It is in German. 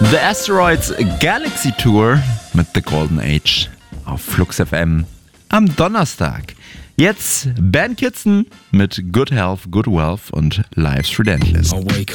The Asteroids Galaxy Tour mit The Golden Age auf Flux FM am Donnerstag. Jetzt Ben Kitson mit Good Health, Good Wealth und Life's Relentless. I wake